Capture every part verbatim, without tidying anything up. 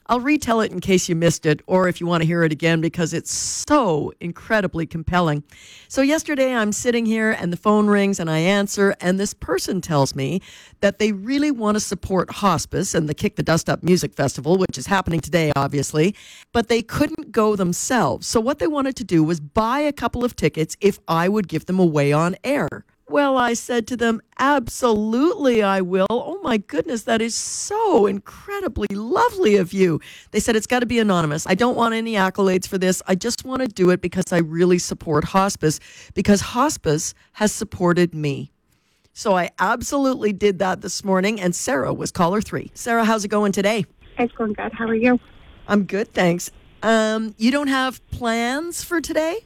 I'll retell it in case you missed it, or if you want to hear it again, because it's so incredibly compelling. So yesterday I'm sitting here and the phone rings and I answer, and this person tells me that they really want to support hospice and the Kick the Dust Up Music Festival, which is happening today, obviously, but they couldn't go themselves. So what they wanted to do was buy a couple of tickets if I would give them away on air. Well, I said to them, absolutely I will. Oh my goodness, that is so incredibly lovely of you. They said, it's got to be anonymous. I don't want any accolades for this. I just want to do it because I really support hospice, because hospice has supported me. So I absolutely did that this morning, and Sarah was caller three. Sarah, how's it going today? It's going good. How are you? I'm good, thanks. Um, you don't have plans for today?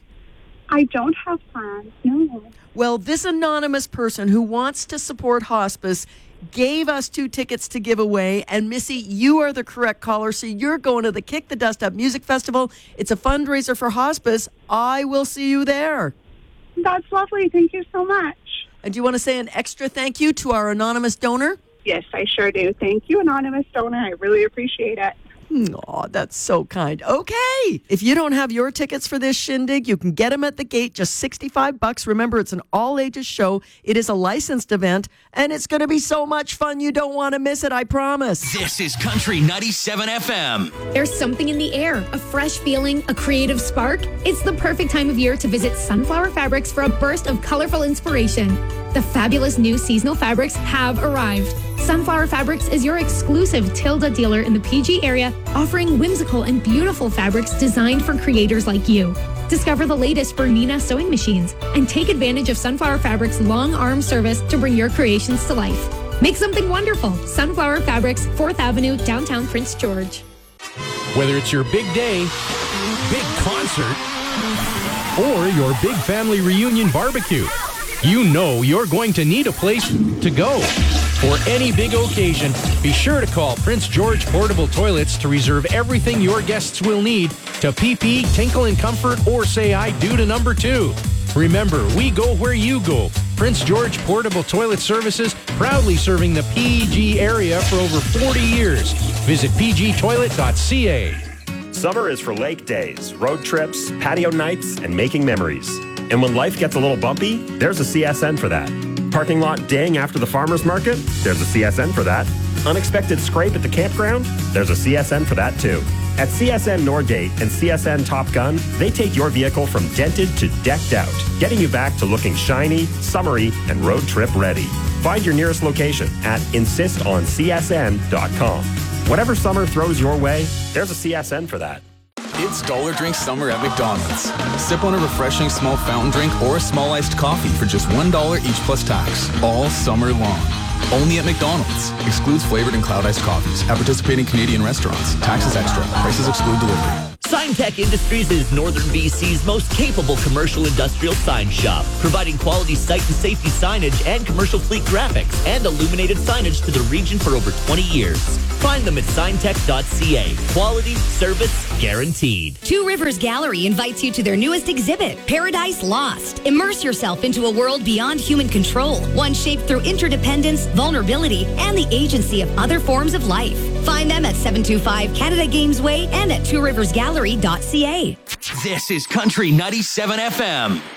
I don't have plans, no. Well, this anonymous person who wants to support hospice gave us two tickets to give away. And Missy, you are the correct caller. So you're going to the Kick the Dust Up Music Festival. It's a fundraiser for hospice. I will see you there. That's lovely. Thank you so much. And do you want to say an extra thank you to our anonymous donor? Yes, I sure do. Thank you, anonymous donor. I really appreciate it. Oh, that's so kind. Okay. If you don't have your tickets for this shindig, you can get them at the gate, just sixty-five bucks. Remember, it's an all-ages show. It is a licensed event, and it's going to be so much fun. You don't want to miss it, I promise. This is Country ninety-seven F M. There's something in the air, a fresh feeling, a creative spark. It's the perfect time of year to visit Sunflower Fabrics for a burst of colorful inspiration. The fabulous new seasonal fabrics have arrived. Sunflower Fabrics is your exclusive Tilda dealer in the P G area, offering whimsical and beautiful fabrics designed for creators like you. Discover the latest Bernina sewing machines and take advantage of Sunflower Fabrics' long arm service to bring your creations to life. Make something wonderful. Sunflower Fabrics, fourth Avenue, downtown Prince George. Whether it's your big day, big concert, or your big family reunion barbecue, you know you're going to need a place to go. For any big occasion, be sure to call Prince George Portable Toilets to reserve everything your guests will need to pee-pee, tinkle in comfort, or say I do to number two. Remember, we go where you go. Prince George Portable Toilet Services, proudly serving the P G area for over forty years. Visit p g toilet dot c a. Summer is for lake days, road trips, patio nights, and making memories. And when life gets a little bumpy, there's a C S N for that. Parking lot ding after the farmer's market? There's a C S N for that. Unexpected scrape at the campground? There's a C S N for that too. At C S N Norgate and C S N Top Gun, they take your vehicle from dented to decked out, getting you back to looking shiny, summery, and road trip ready. Find your nearest location at insist on c s n dot com. Whatever summer throws your way, there's a C S N for that. It's Dollar Drink Summer at McDonald's. Sip on a refreshing small fountain drink or a small iced coffee for just one dollar each plus tax, all summer long. Only at McDonald's. Excludes flavored and cloud iced coffees. At participating Canadian restaurants. Taxes extra. Prices exclude delivery. Signtech Industries is Northern B C's most capable commercial industrial sign shop, providing quality site and safety signage and commercial fleet graphics and illuminated signage to the region for over twenty years. Find them at signtech dot c a. Quality, service, guaranteed. Two Rivers Gallery invites you to their newest exhibit, Paradise Lost. Immerse yourself into a world beyond human control, one shaped through interdependence, vulnerability, and the agency of other forms of life. Find them at seven two five Canada Games Way and at two rivers gallery dot c a. This is Country ninety-seven F M.